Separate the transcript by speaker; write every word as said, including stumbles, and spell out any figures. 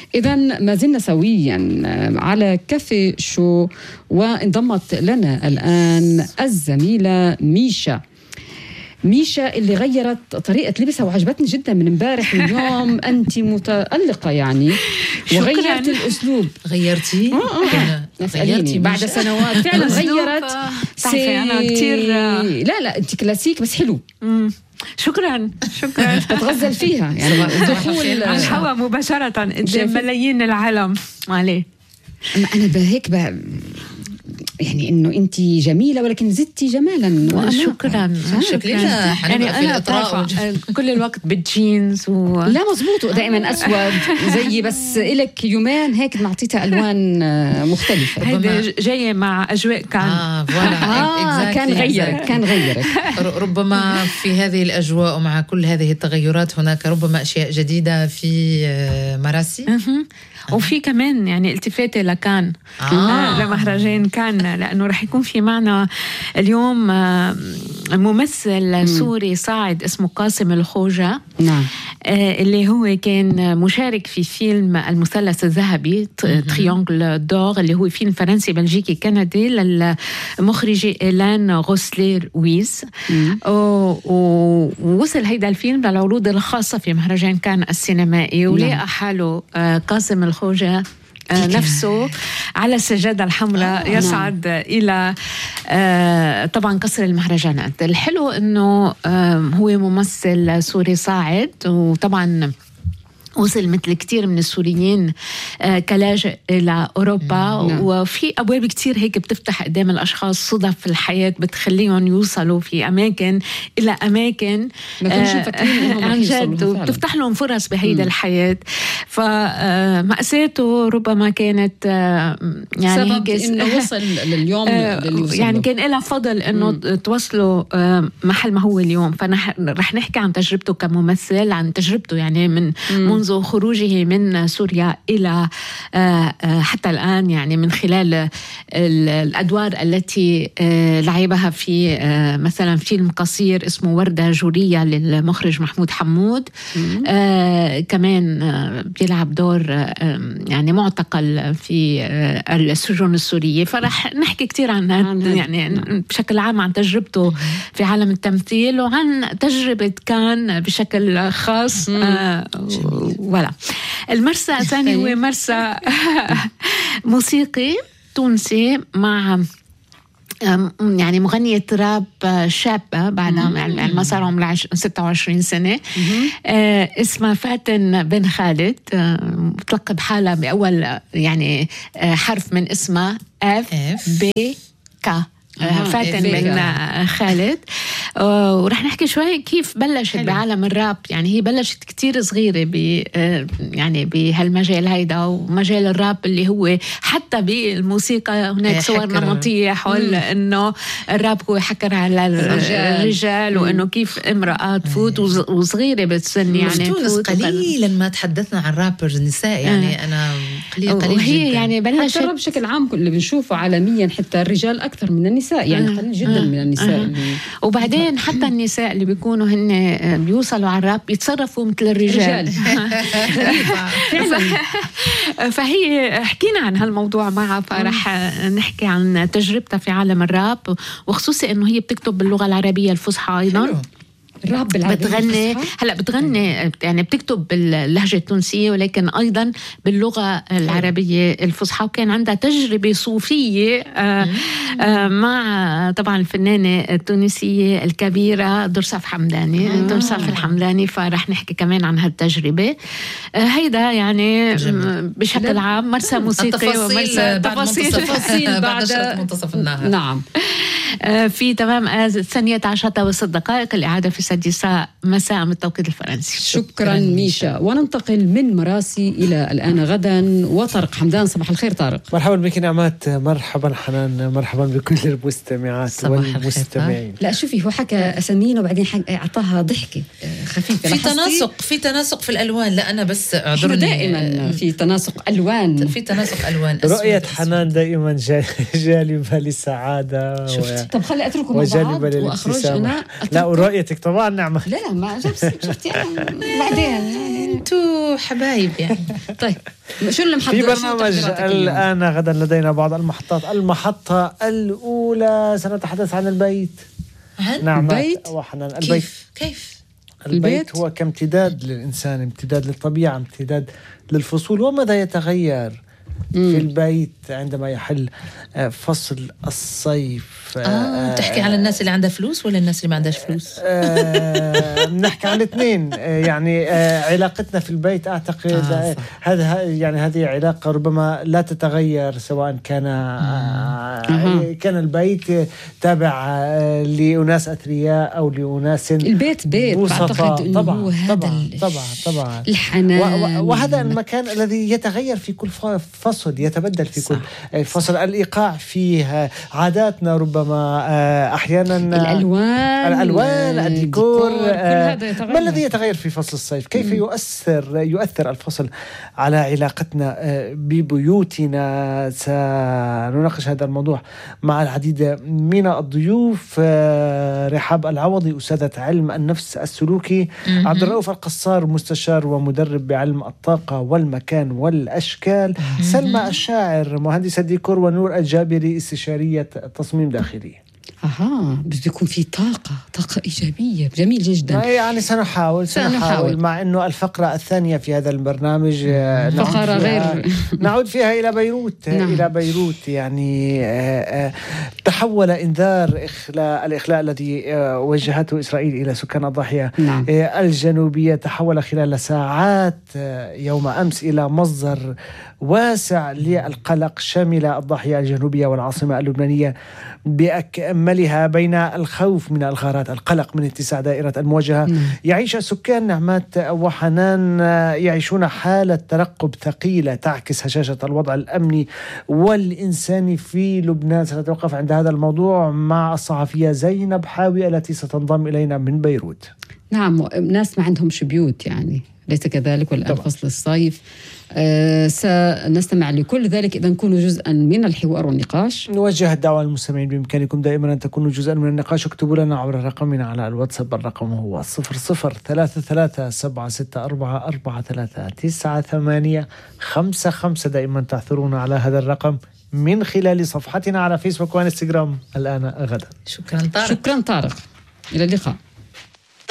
Speaker 1: إذن ما زلنا سويا على كافي شو، وانضمت لنا الآن الزميلة ميشا. ميشا اللي غيرت طريقة لبسها وعجبتني جدا من امبارح اليوم. أنت متألقة يعني، وغيرت الأسلوب.
Speaker 2: غيرتي؟
Speaker 1: آه آه. غيرتي بعد سنوات فعلا غيرت.
Speaker 3: سي... أنا كتير
Speaker 1: لا لا أنت كلاسيك بس حلو.
Speaker 3: مم. شكرا شكرا.
Speaker 1: بتغزل فيها يعني دخول
Speaker 3: على الهواء مباشرة قدام ملايين العالم عليه.
Speaker 1: أنا بهيك بقى يعني إنه أنت جميلة ولكن زدتي جمالا.
Speaker 3: شكرا
Speaker 2: شكرا.
Speaker 3: يعني أنا كل الوقت بالجينز و...
Speaker 1: لا مزبوط، دائما أسود زي، بس إلك يومين هيك معطيتها ألوان مختلفة.
Speaker 3: هيدا جاية مع أجواء كان
Speaker 2: آه,
Speaker 1: آه كان غيرك كان غيرك
Speaker 2: ربما في هذه الأجواء ومع كل هذه التغيرات هناك ربما أشياء جديدة في مراسي.
Speaker 3: وفي كمان يعني التفاتة لكان
Speaker 2: آه.
Speaker 3: لمهرجان كان، لأنه رح يكون في معنا اليوم ممثل سوري صاعد اسمه قاسم الخوجة.
Speaker 1: نعم.
Speaker 3: اللي هو كان مشارك في فيلم المثلث الذهبي تريانجل دور، اللي هو فيلم فرنسي بلجيكي كندي للمخرجة إيلان غوسلير ويز. ووصل هيدا الفيلم للعروض الخاصة في مهرجان كان السينمائي، ولقى حاله قاسم الخوجة نفسه على السجادة الحمراء يصعد نعم. إلى طبعا قصر المهرجانات. الحلو أنه هو ممثل سوري صاعد، وطبعا وصل مثل كتير من السوريين كلاجئ إلى أوروبا. نعم. وفي أبواب كتير هيك بتفتح قدام الأشخاص، صدف في الحياة بتخليهم يوصلوا في أماكن إلى أماكن عن جد، وبتفتح لهم فرص بهيدا الحياة. فمأساته ربما كانت يعني
Speaker 1: سبب إنه وصل لليوم
Speaker 3: يعني كان لها فضل إنه توصلوا محل ما هو اليوم. فنح نحكي عن تجربته كممثل، عن تجربته يعني من منذ خروجه من سوريا إلى حتى الآن، يعني من خلال الأدوار التي لعبها في مثلا فيلم قصير اسمه وردة جورية للمخرج محمود حمود. كمان بيلعب دور يعني معتقل في السجون السورية. فرح نحكي كتير عن يعني بشكل عام عن تجربته في عالم التمثيل، وعن تجربة كان بشكل خاص. ولا المرسى الثاني هو مرسى موسيقي تونسي مع يعني مغنية راب شابة بعدها يعني ما صار عمرها ستة وعشرين سنة. آه اسمها فاتن بن خالد. آه تلقب حالها بأول يعني آه حرف من اسمها اف بي كا. فاتن بن خالد. ورح نحكي شوي كيف بلشت حلو. بعالم الراب. يعني هي بلشت كتير صغيرة ب يعني بهالمجال هيدا، ومجال الراب اللي هو حتى بالموسيقى هناك صور نمطية حول إنه الراب هو حكر على الرجال، وإنه كيف امرأة تفوت وصغيرة بالسن. يعني
Speaker 2: في تونس قليلا ما تحدثنا عن رابرز النساء، يعني أنا قليل قليل
Speaker 3: وهي
Speaker 2: جدا.
Speaker 3: يعني بلشت
Speaker 1: الراب بشكل عام اللي بنشوفه عالميا حتى الرجال أكثر من النساء، يعني قليل جدا من النساء. اللي
Speaker 3: وبعدين حتى النساء اللي بيكونوا هن بيوصلوا على الراب يتصرفوا مثل الرجال. فهي حكينا عن هالموضوع معها، فرح نحكي عن تجربتها في عالم الراب، وخصوصي انه هي بتكتب باللغة العربية الفصحى ايضا.
Speaker 1: الراب بالعربية
Speaker 3: بتغني هلا بتغني يعني بتكتب باللهجة التونسية ولكن أيضا باللغة العربية الفصحى. وكان عندها تجربة صوفية آآ آآ مع طبعا الفنانة التونسية الكبيرة درصاف حمداني آه. درصاف الحمداني. فرح نحكي كمان عن هالتجربة. هيدا يعني جميل. بشكل عام مرسى موسيقي ومرسى
Speaker 2: تفاصيل تفاصيل بعد منتصف النهار.
Speaker 1: نعم.
Speaker 3: في تمام الثانية عشرة وست دقائق الإعادة في السادسة مساء من التوقيت الفرنسي.
Speaker 1: شكرا ميشا. وننتقل من مراسي إلى الآن غدا وطارق حمدان. صباح الخير طارق.
Speaker 4: مرحبا بك نعمات. مرحبا حنان. مرحبا بكل المستمعات والمستمعين.
Speaker 1: لا شوفي هو حكى أسامينا وبعدين أعطاها ضحكة خفيفة.
Speaker 2: في تناسق في تناسق في الألوان. لا أنا بس أعذرني
Speaker 1: دائما في تناسق ألوان.
Speaker 2: في تناسق ألوان.
Speaker 4: رؤية حنان دائما جالبة للسعادة و...
Speaker 1: طب خلي أتركه مع بعض وأخرج أنا.
Speaker 4: لا ورؤيتك طبعا نعمة.
Speaker 1: لا لا ما جبت شفت يعني بعدين
Speaker 2: انتوا حبايب يعني.
Speaker 1: طيب شو اللي محضر
Speaker 4: في برنامج الآن غدا لدينا بعض المحطات. المحطة الأولى سنتحدث عن البيت.
Speaker 2: نعم
Speaker 1: البيت
Speaker 4: وحنان.
Speaker 2: البيت كيف كيف
Speaker 4: البيت, البيت هو كامتداد للإنسان، امتداد للطبيعة، امتداد للفصول. وماذا يتغير مم. في البيت عندما يحل فصل الصيف؟
Speaker 2: آه، تحكي على الناس اللي عندها فلوس ولا الناس اللي ما عندهاش فلوس؟
Speaker 4: آه، نحكي عن الاثنين. يعني آه، علاقتنا في البيت أعتقد آه هذا يعني هذه علاقة ربما لا تتغير، سواء كان آه كان البيت تابع آه لأناس أثرياء أو لأناس
Speaker 1: البيت بيت بعتقد إنه
Speaker 4: طبعا
Speaker 1: هو هذا
Speaker 4: طبعا طبعا طبعا
Speaker 1: الحنان،
Speaker 4: وهذا المكان الذي يتغير في كل فصل، يتبدل في صح. كل فصل. الإيقاع فيه، عاداتنا ربما أحيانا
Speaker 1: الألوان
Speaker 4: الألوان الديكور.
Speaker 1: آه
Speaker 4: ما الذي يتغير في فصل الصيف؟ كيف يؤثر يؤثر الفصل على علاقتنا ببيوتنا؟ سنناقش هذا الموضوع مع العديد من الضيوف. رحاب العوضي أستاذة علم النفس السلوكي، عبد الرؤوف القصار مستشار ومدرب بعلم الطاقة والمكان والأشكال، سلمى الشاعر مهندسة ديكور، ونور الجابري استشارية تصميم داخلي.
Speaker 1: اها بده يكون في طاقه طاقه ايجابيه. جميل جدا.
Speaker 4: يعني سنحاول سنحاول, سنحاول. مع انه الفقره الثانيه في هذا البرنامج
Speaker 1: فقره غير
Speaker 4: نعود فيها الى بيروت. نعم. الى بيروت يعني تحول انذار اخلاء الاخلاء الذي وجهته اسرائيل الى سكان الضاحيه نعم. الجنوبيه تحول خلال ساعات يوم امس الى مصدر واسع للقلق شامل الضاحيه الجنوبيه والعاصمه اللبنانيه بأكملها، بين الخوف من الغارات، القلق من اتساع دائرة المواجهة. مم. يعيش سكان نعمات وحنان يعيشون حالة ترقب ثقيلة تعكس هشاشة الوضع الأمني والإنساني في لبنان. سنتوقف عند هذا الموضوع مع الصحفية زينب حاوي التي ستنضم إلينا من بيروت.
Speaker 1: نعم، ناس ما عندهمش بيوت يعني، ليس كذلك؟ والآن فصل الصيف. آه سنستمع لكل ذلك. إذا كونوا جزءا من الحوار والنقاش.
Speaker 4: نوجه الدعوة للمستمعين بإمكانكم دائما أن تكونوا جزءا من النقاش. اكتبوا لنا عبر رقمنا على الواتساب. الرقم هو صفر صفر ثلاثة ثلاثة سبعة ستة أربعة أربعة ثلاثة تسعة ثمانية خمسة خمسة. دائما تعثرون على هذا الرقم من خلال صفحتنا على فيسبوك وانستغرام. الآن غدا.
Speaker 2: شكرا طارق.
Speaker 1: شكرا طارق، إلى اللقاء.